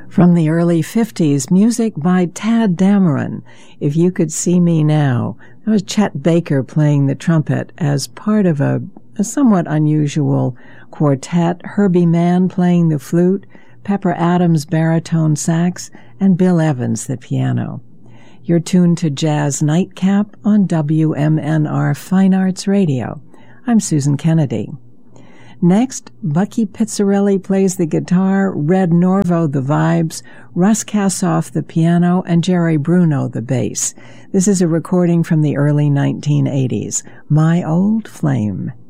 From the early 50s, music by Tadd Dameron, If You Could See Me Now. That was Chet Baker playing the trumpet as part of a somewhat unusual quartet, Herbie Mann playing the flute, Pepper Adams baritone sax, and Bill Evans the piano. You're tuned to Jazz Nightcap on WMNR Fine Arts Radio. I'm Susan Kennedy. Next, Bucky Pizzarelli plays the guitar, Red Norvo the vibes, Russ Kassoff the piano, and Jerry Bruno the bass. This is a recording from the early 1980s, My Old Flame.